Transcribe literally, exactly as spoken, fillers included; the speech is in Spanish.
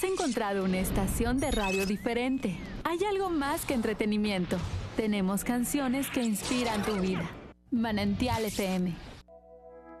Has encontrado una estación de radio diferente. Hay algo más que entretenimiento. Tenemos canciones que inspiran tu vida. Manantial F M.